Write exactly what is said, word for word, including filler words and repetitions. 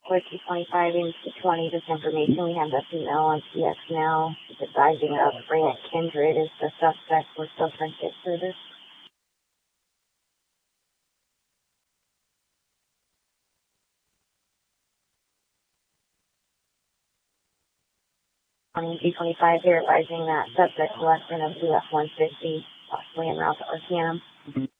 fourteen twenty-five into twenty, this information. We have the female on C X now. Advising of Grant Kindred is the suspect. We're still trying to get through this. On G twenty-five, they're advising that subject less than of U F one fifty, possibly en route to Arcanum.